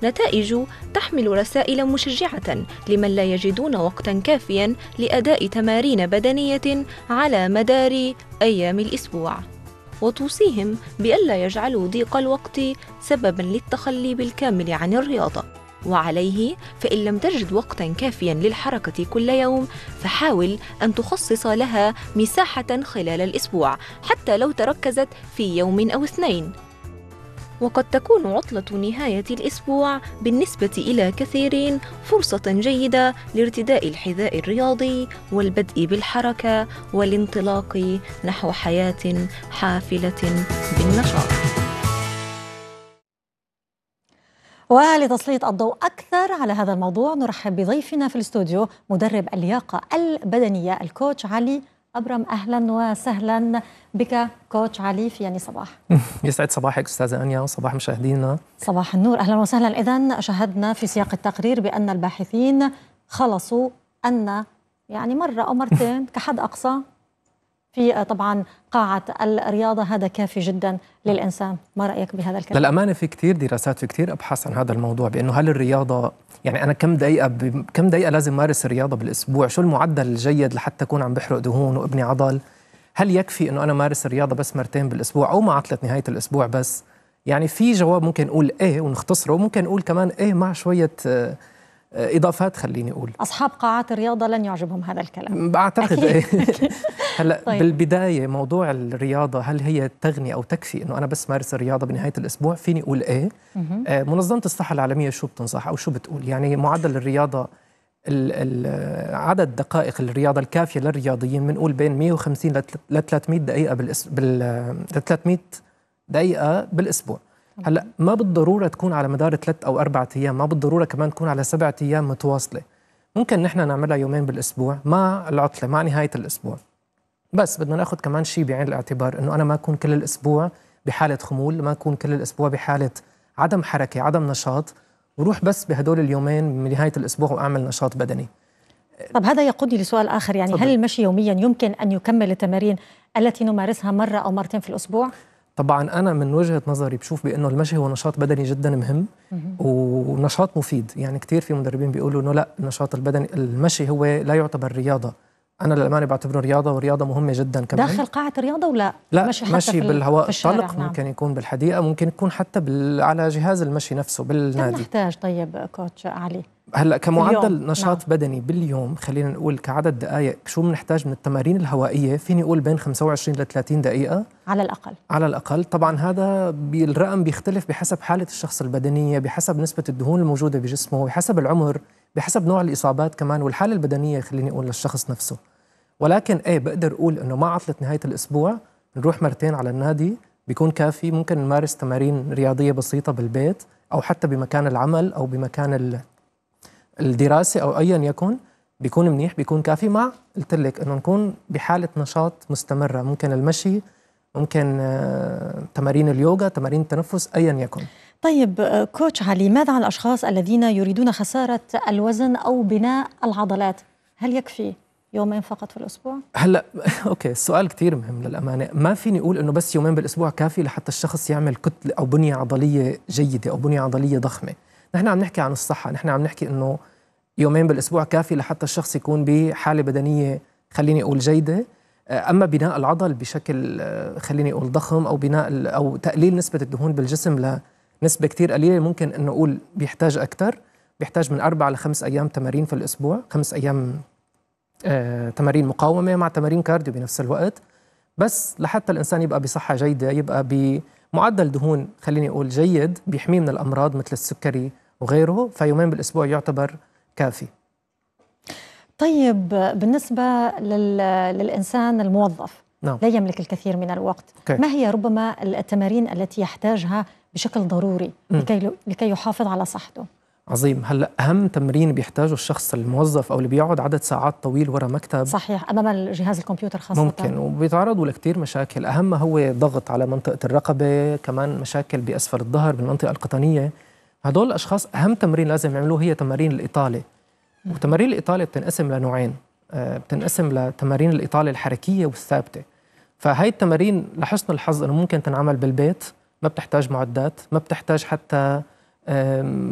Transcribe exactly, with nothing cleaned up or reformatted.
نتائج تحمل رسائل مشجعة لمن لا يجدون وقتاً كافياً لأداء تمارين بدنية على مدار أيام الأسبوع، وتوصيهم بألا يجعلوا ضيق الوقت سبباً للتخلي بالكامل عن الرياضة. وعليه فإن لم تجد وقتاً كافياً للحركة كل يوم فحاول أن تخصص لها مساحة خلال الأسبوع حتى لو تركزت في يوم أو اثنين. وقد تكون عطلة نهاية الأسبوع بالنسبة إلى كثيرين فرصة جيدة لارتداء الحذاء الرياضي والبدء بالحركة والانطلاق نحو حياة حافلة بالنشاط. ولتسليط الضوء أكثر على هذا الموضوع نرحب بضيفنا في الاستوديو مدرب اللياقة البدنية الكوتش علي أبرم. أهلا وسهلا بك كوتش علي في يعني صباح. يسعد صباحك أستاذة أنيا وصباح مشاهدينا. صباح النور، أهلا وسهلا. إذن شاهدنا في سياق التقرير بأن الباحثين خلصوا أن يعني مرة أو مرتين كحد أقصى في طبعا قاعة الرياضة هذا كافي جدا للإنسان. ما رأيك بهذا الكلام؟ للأمانة في كتير دراسات، في كتير أبحاث عن هذا الموضوع، بأنه هل الرياضة يعني أنا كم دقيقة ب... كم دقيقة لازم مارس الرياضة بالأسبوع؟ شو المعدل الجيد لحتى أكون عم بحرق دهون وابني عضل؟ هل يكفي أنه أنا مارس الرياضة بس مرتين بالأسبوع أو مع عطلة نهاية الأسبوع بس؟ يعني في جواب ممكن نقول إيه ونختصره، وممكن نقول كمان إيه مع شوية إضافات. خليني أقول أصحاب قاعات الرياضة لن يعجبهم هذا الكلام بعتقد. إيه هلا طيب. بالبداية موضوع الرياضة هل هي تغني أو تكفي إنه أنا بس مارس الرياضة بنهاية الأسبوع؟ فيني أقول إيه. آه منظمة الصحة العالمية شو بتنصح أو شو بتقول؟ يعني معدل الرياضة ال ال عدد دقائق الرياضة الكافية للرياضيين بنقول بين مئة وخمسين ل ثلاثمئة دقيقة بالأس... بال ل ثلاثمئة دقيقة بالأسبوع. هلا ما بالضرورة تكون على مدار ثلاث أو أربعة أيام، ما بالضرورة كمان تكون على سبعة أيام متواصلة. ممكن نحن نعملها يومين بالأسبوع مع العطلة مع نهاية الأسبوع. بس بدنا ناخذ كمان شيء بعين الاعتبار، إنه أنا ما أكون كل الأسبوع بحالة خمول، ما أكون كل الأسبوع بحالة عدم حركة عدم نشاط، وروح بس بهدول اليومين من نهاية الأسبوع وأعمل نشاط بدني. طب هذا يقودني لسؤال آخر، يعني صدق. هل المشي يوميا يمكن أن يكمل التمارين التي نمارسها مرة أو مرتين في الأسبوع؟ طبعا أنا من وجهة نظري بشوف بأنه المشي هو نشاط بدني جدا مهم ونشاط مفيد. يعني كتير في مدربين بيقولوا أنه لا، النشاط البدني المشي هو لا يعتبر رياضة. أنا للأمانة بعتبره رياضة، ورياضة مهمة جدا كمان. داخل قاعة الرياضة ولا لا؟ مشي, حتى مشي في بالهواء في الطلق. نعم. ممكن يكون بالحديقة، ممكن يكون حتى بال... على جهاز المشي نفسه بالنادي. كم نحتاج طيب كوتش علي؟ هلا كمعدل نشاط نعم. بدني باليوم، خلينا نقول كعدد دقائق شو بنحتاج من التمارين الهوائية؟ فيني أقول بين خمسة وعشرين ل ثلاثين دقيقة على الأقل. على الأقل. طبعا هذا بالرقم بيختلف بحسب حالة الشخص البدنية، بحسب نسبة الدهون الموجودة بجسمه، بحسب العمر، بحسب نوع الإصابات كمان، والحالة البدنية خليني أقول للشخص نفسه. ولكن ايه بقدر اقول انه مع عطلة نهاية الاسبوع نروح مرتين على النادي بيكون كافي. ممكن نمارس تمارين رياضية بسيطة بالبيت او حتى بمكان العمل او بمكان الدراسة او ايا يكن، بيكون منيح، بيكون كافي. مع قلت لك انه نكون بحالة نشاط مستمرة. ممكن المشي، ممكن تمارين اليوغا، تمارين التنفس، ايا يكن. طيب كوتش علي، ماذا عن الاشخاص الذين يريدون خسارة الوزن او بناء العضلات؟ هل يكفي يومين فقط في الأسبوع؟ هلا اوكي، السؤال كثير مهم للأمانة. ما فيني اقول انه بس يومين بالأسبوع كافي لحتى الشخص يعمل كتلة او بنية عضلية جيدة او بنية عضلية ضخمة. نحن عم نحكي عن الصحة، نحن عم نحكي انه يومين بالأسبوع كافي لحتى الشخص يكون بحالة بدنية خليني اقول جيدة. اما بناء العضل بشكل خليني اقول ضخم او بناء او تقليل نسبة الدهون بالجسم لنسبة كثير قليلة، ممكن انه اقول بيحتاج اكثر، بيحتاج من أربع لخمس ايام تمارين في الأسبوع، خمس ايام آه، تمارين مقاومة مع تمارين كارديو بنفس الوقت، بس لحتى الإنسان يبقى بصحة جيدة، يبقى بمعدل دهون خليني أقول جيد بيحميه من الأمراض مثل السكري وغيره. فيومين بالأسبوع يعتبر كافي. طيب بالنسبة لل... للإنسان الموظف نعم. لا يملك الكثير من الوقت، أوكي. ما هي ربما التمارين التي يحتاجها بشكل ضروري لكي, لكي يحافظ على صحته؟ عظيم. هلا اهم تمرين بيحتاجه الشخص الموظف او اللي بيقعد عدد ساعات طويل ورا مكتب، صحيح، امام الجهاز الكمبيوتر خاصه، ممكن وبيتعرضوا لكثير مشاكل. اهمها هو ضغط على منطقه الرقبه، كمان مشاكل باسفل الظهر بالمنطقه القطنيه. هدول الاشخاص اهم تمرين لازم يعملوه هي تمارين الاطاله. وتمارين الاطاله بتنقسم لنوعين، بتنقسم لتمارين الاطاله الحركيه والثابته. فهي التمارين لحسن الحظ انه ممكن تنعمل بالبيت، ما بتحتاج معدات، ما بتحتاج حتى